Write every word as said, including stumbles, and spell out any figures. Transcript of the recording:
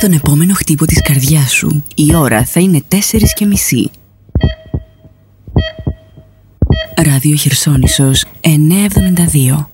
τον επόμενο χτύπο της καρδιάς σου. Η ώρα θα είναι τέσσερις και μισή. Ράδιο Χερσόνησος εννιακόσια εβδομήντα δύο.